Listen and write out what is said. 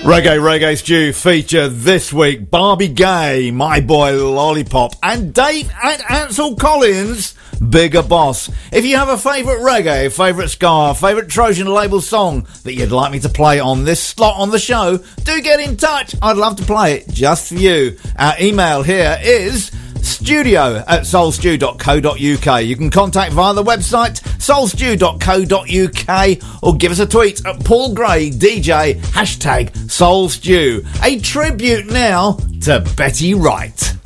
Reggae Stew feature this week Barbie Gay, My Boy Lollipop, and Dave and Ansel Collins, Bigger Boss. If you have a favourite reggae, favourite ska, favourite Trojan label song that you'd like me to play on this slot on the show, do get in touch. I'd love to play it just for you. Our email here is studio@soulstew.co.uk. You can contact via the website soulstew.co.uk or give us a tweet at Paul Gray DJ #SoulStew. A tribute now to Betty Wright.